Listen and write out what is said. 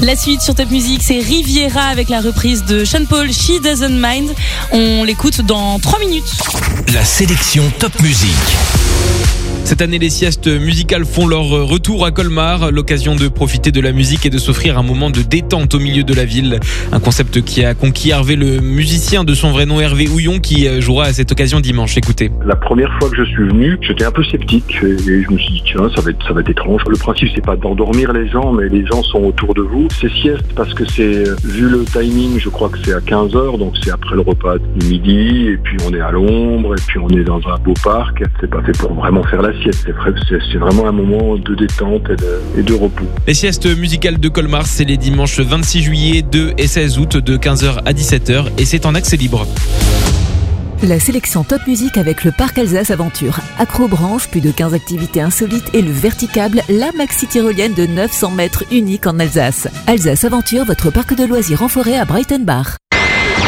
La suite sur Top Music, c'est Riviera avec la reprise de Sean Paul, She Doesn't Mind. On l'écoute dans 3 minutes. La sélection Top Music. Cette année, les siestes musicales font leur retour à Colmar. L'occasion de profiter de la musique et de s'offrir un moment de détente au milieu de la ville. Un concept qui a conquis Hervé, le musicien de son vrai nom Hervé Houillon, qui jouera à cette occasion dimanche. Écoutez. La première fois que je suis venu, j'étais un peu sceptique et je me suis dit tiens, ça va être étrange. Le principe, c'est pas d'endormir les gens, mais les gens sont autour de vous. C'est sieste parce que c'est, vu le timing, je crois que c'est à 15h, donc c'est après le repas du midi, et puis on est à l'ombre, et puis on est dans un beau parc. C'est pas fait pour vraiment faire la sieste, c'est vraiment un moment de détente et de repos. Les siestes musicales de Colmar, c'est les dimanches 26 juillet, 2 et 16 août de 15h à 17h et c'est en accès libre. La sélection Top Music avec le Parc Alsace Aventure. Acrobranche, plus de 15 activités insolites et le Verticable, la maxi tyrolienne de 900 mètres unique en Alsace. Alsace Aventure, votre parc de loisirs en forêt à Breitenbach.